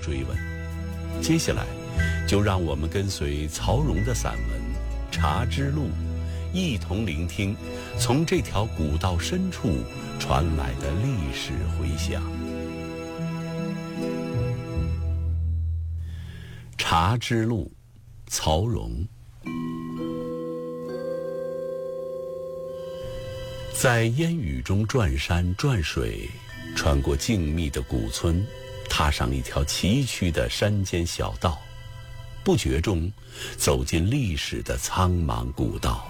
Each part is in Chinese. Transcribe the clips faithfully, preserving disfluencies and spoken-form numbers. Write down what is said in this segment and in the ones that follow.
追问。接下来就让我们跟随曹荣的散文《茶之路》，一同聆听从这条古道深处传来的历史回响。茶之路，曹荣。在烟雨中转山转水，穿过静谧的古村，踏上一条崎岖的山间小道，不觉中走进历史的苍茫古道。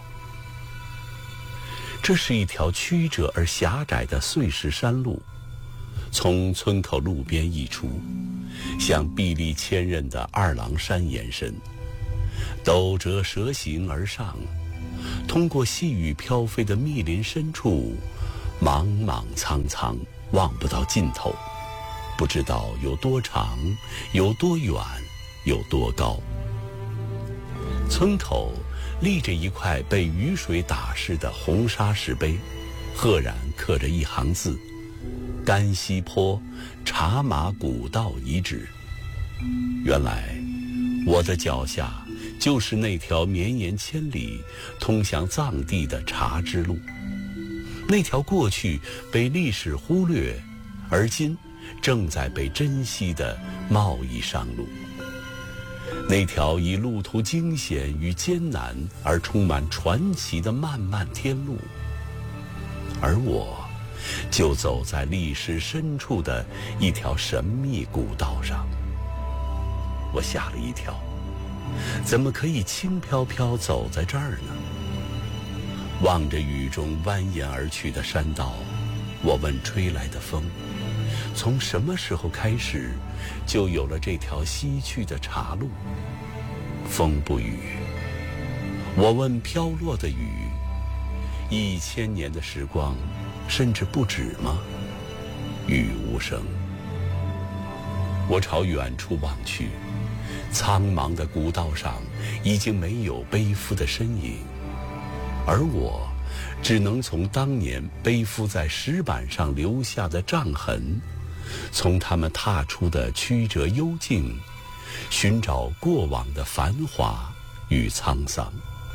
这是一条曲折而狭窄的碎石山路，从村口路边一出，向壁立千仞的二郎山延伸，陡折蛇行而上，通过细雨飘飞的密林深处，茫茫苍苍，望不到尽头，不知道有多长，有多远，有多高。村口立着一块被雨水打湿的红砂石碑，赫然刻着一行字：甘溪坡茶马古道遗址。原来我的脚下就是那条绵延千里通向藏地的茶之路，那条过去被历史忽略，而今正在被珍惜的贸易商路，那条以路途惊险与艰难而充满传奇的漫漫天路。而我就走在历史深处的一条神秘古道上。我吓了一跳，怎么可以轻飘飘走在这儿呢？望着雨中蜿蜒而去的山道，我问吹来的风，从什么时候开始就有了这条西去的茶路？风不语。我问飘落的雨，一千年的时光甚至不止吗？雨无声。我朝远处望去，苍茫的古道上已经没有背夫的身影，而我只能从当年背夫在石板上留下的杖痕，从他们踏出的曲折幽径，寻找过往的繁华与沧桑。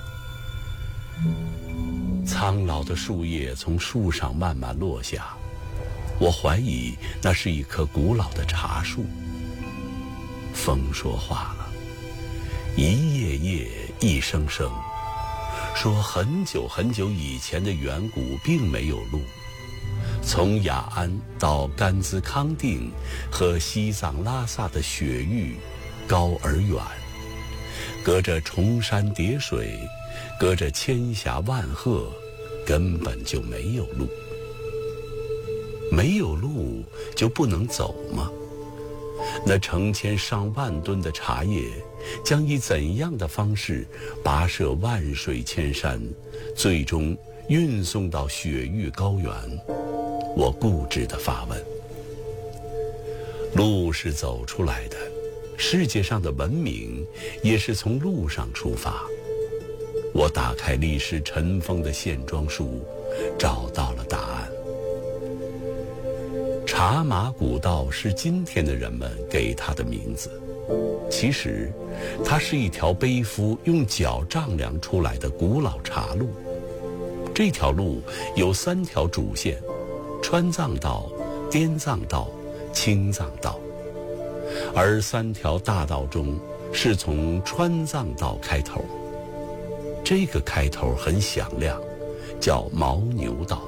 苍老的树叶从树上慢慢落下，我怀疑那是一棵古老的茶树。风说话了，一叶叶，一声声，说很久很久以前的远古并没有路，从雅安到甘孜康定和西藏拉萨的雪域高而远，隔着崇山叠水，隔着千峡万壑，根本就没有路。没有路就不能走吗？那成千上万吨的茶叶将以怎样的方式跋涉万水千山，最终运送到雪域高原？我固执地发问。路是走出来的，世界上的文明也是从路上出发。我打开历史尘封的线装书，找到了答案。茶马古道是今天的人们给它的名字，其实它是一条背夫用脚丈量出来的古老茶路。这条路有三条主线：川藏道、滇藏道、青藏道。而三条大道中是从川藏道开头，这个开头很响亮，叫牦牛道。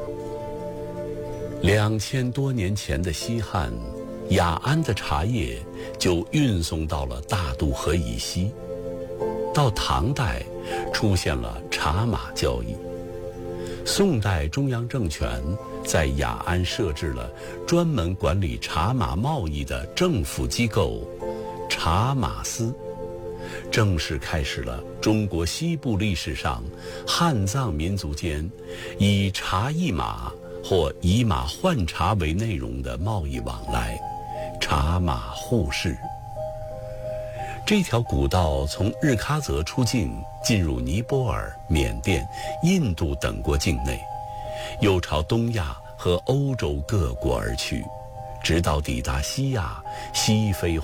两千多年前的西汉，雅安的茶叶就运送到了大渡河以西。到唐代，出现了茶马交易。宋代中央政权在雅安设置了专门管理茶马贸易的政府机构——茶马司，正式开始了中国西部历史上汉藏民族间以茶易马或以马换茶为内容的贸易往来，茶马互市。这条古道从日喀则出境，进入尼泊尔、缅甸、印度等国境内，又朝东亚和欧洲各国而去，直到抵达西亚，西非